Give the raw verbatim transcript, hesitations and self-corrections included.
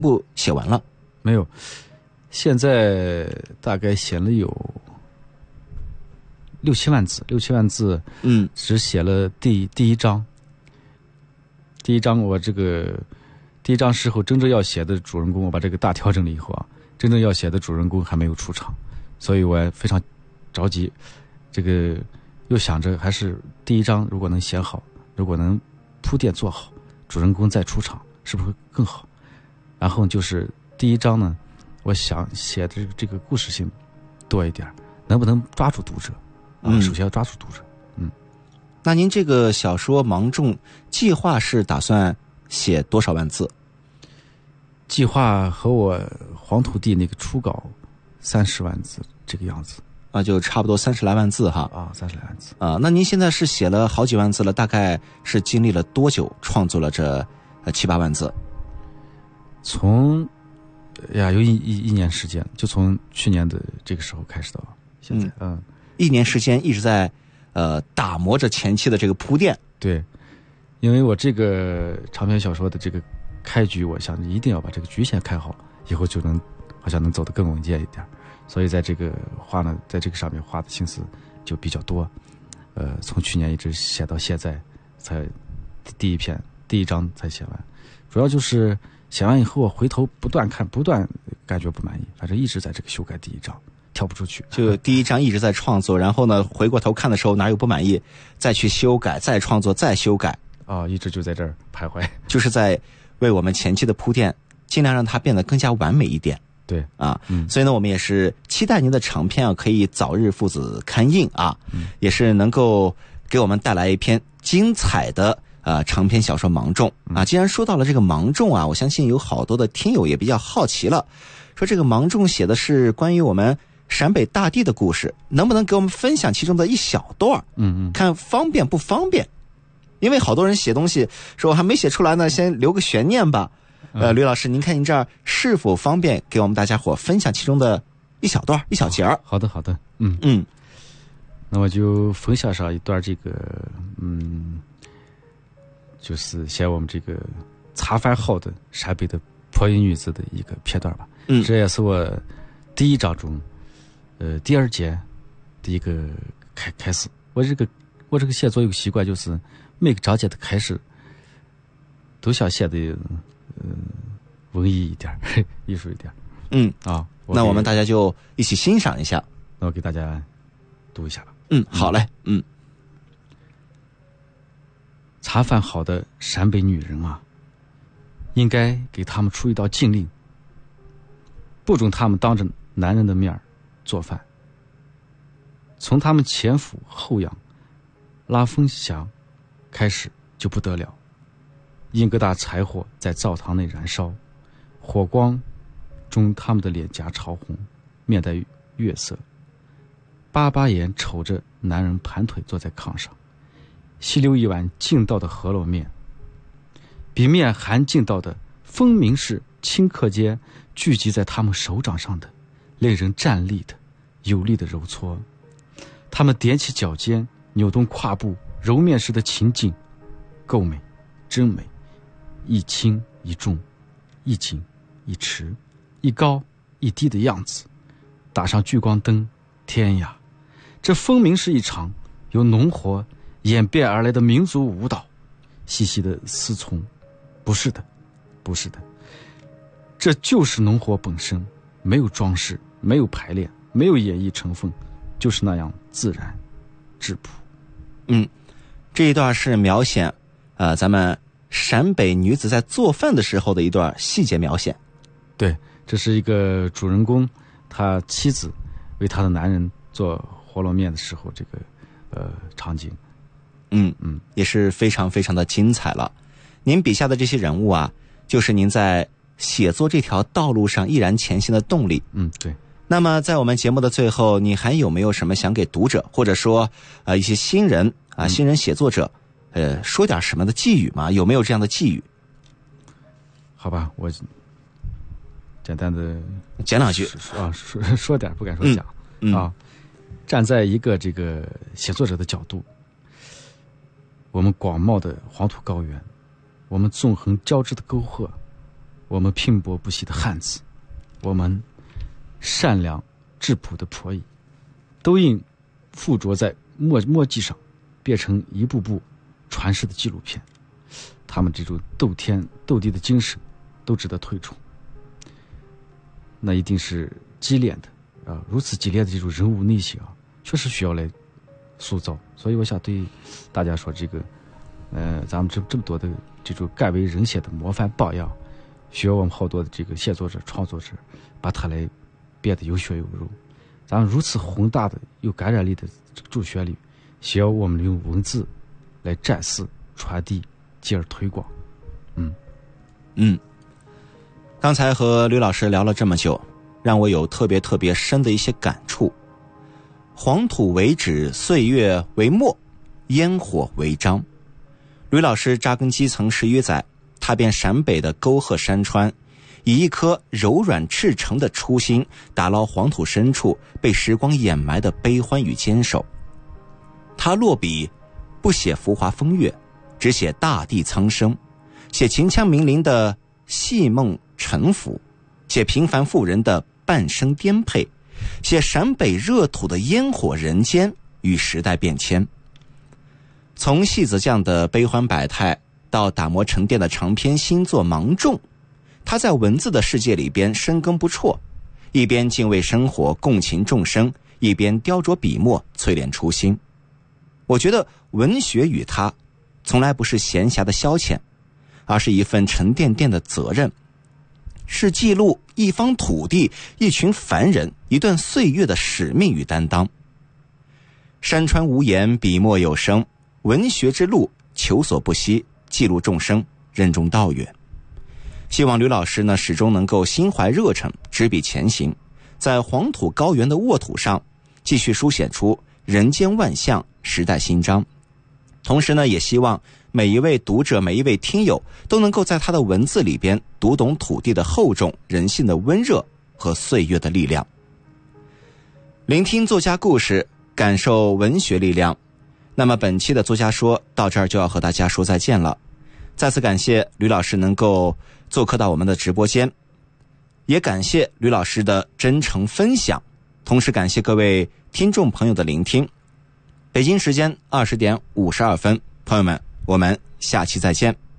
部写完了？ 没有，现在大概写了有六七万字，六七万字， 嗯， 只写了第第一章。第一章我这个第一章时候真正要写的主人公，我把这个大调整了以后啊，真正要写的主人公还没有出场，所以我也非常着急。这个又想着还是第一章如果能写好，如果能铺垫做好，主人公再出场是不是会更好？然后就是第一章呢，我想写的这个故事性多一点，能不能抓住读者啊？ 嗯， 首先要抓住读者。嗯， 那您这个小说《芒种》计划是打算写多少万字？ 计划和我黄土地那个初稿三十万字这个样子啊，就差不多三十来万字哈。 啊，三十来万字啊。那您现在是写了好几万字了，大概是经历了多久创作了这呃七八万字？ 从呀有一一一年时间，就从去年的这个时候开始到现在，嗯，嗯一年时间一直在呃打磨着前期的这个铺垫。 对，因为我这个长篇小说的这个开局，我想一定要把这个局先开好，以后就能好像能走得更稳健一点，所以在这个画呢，在这个上面花的心思就比较多。呃，从去年一直写到现在，才第一篇第一章才写完，主要就是写完以后，我回头不断看，不断感觉不满意，反正一直在这个修改第一章，跳不出去。 就第一章一直在创作，然后呢，回过头看的时候哪有不满意，再去修改，再创作，再修改。 啊、哦，一直就在这儿徘徊， 就是在为我们前期的铺垫，尽量让它变得更加完美一点。 对啊， 嗯， 所以呢，我们也是期待您的长篇啊，可以早日父子刊印啊，嗯，也是能够给我们带来一篇精彩的呃长篇小说《芒种》啊。既然说到了这个芒种啊，我相信有好多的听友也比较好奇了，说这个芒种写的是关于我们陕北大地的故事，能不能给我们分享其中的一小段？ 嗯嗯， 看方便不方便？因为好多人写东西说我还没写出来呢，先留个悬念吧。呃，吕老师，您看您这儿是否方便给我们大家伙分享其中的一小段、一小节儿？ 好的，好的，嗯嗯， 那我就分享上一段这个，嗯，就是写我们这个茶番好的陕北的婆姨女子的一个片段吧。 嗯， 这也是我第一章中，呃，第二节的一个开开始。我这个我这个写作有个习惯，就是每个章节的开始都想写的。嗯，文艺一点，艺术一点。 嗯啊， 那我们大家就一起欣赏一下。 那我给大家读一下吧。 嗯，好嘞。嗯， 茶饭好的陕北女人啊，应该给他们出一道禁令，不准他们当着男人的面做饭。从他们前俯后仰拉风响开始就不得了。英疙瘩柴火在灶堂内燃烧，火光中他们的脸颊潮红，面带月色，巴巴眼瞅着男人盘腿坐在炕上，吸溜一碗劲道的饸饹面，比面还劲道的分明是顷刻间聚集在他们手掌上的令人站立的有力的揉搓。他们踮起脚尖，扭动胯部，揉面时的情景够美，真美。一轻一重，一紧一迟，一高一低的样子，打上聚光灯，天呀，这分明是一场由农活演变而来的民族舞蹈。细细的思从，不是的，不是的，这就是农活本身，没有装饰，没有排练，没有演绎成分，就是那样自然质朴。 嗯，这一段是描写呃咱们陕北女子在做饭的时候的一段细节描写。 对，这是一个主人公他妻子为他的男人做饸饹面的时候这个呃场景。 嗯嗯，也是非常非常的精彩了。您笔下的这些人物啊，就是您在写作这条道路上毅然前行的动力。 嗯，对。 那么在我们节目的最后，你还有没有什么想给读者或者说呃一些新人啊、新人写作者呃，说点什么的寄语吗？有没有这样的寄语？ 好吧，我简单的讲两句啊，说说点，不敢说讲、 嗯嗯、 啊。站在一个这个写作者的角度，我们广袤的黄土高原，我们纵横交织的沟壑， 我们拼搏不息的汉子，我们善良质朴的婆姨，都应附着在墨墨迹上，变成一部部传世的纪录片。他们这种斗天斗地的精神都值得推崇。那一定是激烈的啊，如此激烈的这种人物内心啊，确实需要来塑造。所以我想对大家说，这个呃，咱们这这么多的这种敢为人写的模范榜样，需要我们好多的这个写作者、创作者，把它来变得有血有肉。咱们如此宏大的、有感染力的主旋律，需要我们用文字来展示、传递，进而推广。嗯嗯。刚才和吕老师聊了这么久，让我有特别特别深的一些感触。黄土为纸，岁月为墨，烟火为章。吕老师扎根基层十余载，踏遍陕北的沟壑山川，以一颗柔软赤诚的初心，打捞黄土深处被时光掩埋的悲欢与坚守。他落笔不写浮华风月，只写大地苍生，写秦腔名伶的戏梦沉浮，写平凡妇人的半生颠沛，写陕北热土的烟火人间与时代变迁。从戏子将的悲欢百态到打磨沉淀的长篇新作《芒种》，他在文字的世界里边深耕不辍，一边敬畏生活共情众生，一边雕琢笔墨淬炼初心。我觉得文学与他从来不是闲暇的消遣，而是一份沉甸甸的责任，是记录一方土地、一群凡人、一段岁月的使命与担当。山川无言，笔墨有声，文学之路求索不息，记录众生，任重道远。希望吕老师呢始终能够心怀热忱，执笔前行，在黄土高原的沃土上继续书写出人间万象、时代新章。同时呢，也希望每一位读者、每一位听友都能够在他的文字里边读懂土地的厚重、人性的温热和岁月的力量。聆听作家故事，感受文学力量。那么本期的作家说到这儿就要和大家说再见了。再次感谢吕老师能够做客到我们的直播间，也感谢吕老师的真诚分享，同时感谢各位听众朋友的聆听。北京时间二十点五十二分，朋友们，我们下期再见。